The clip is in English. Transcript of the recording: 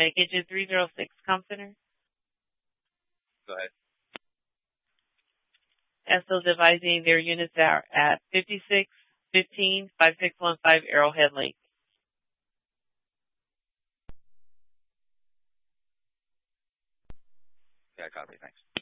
make engine 306 com center. Go ahead. And so devising their units are at 5615 5615 Arrowhead Lake. Yeah, copy. Thanks.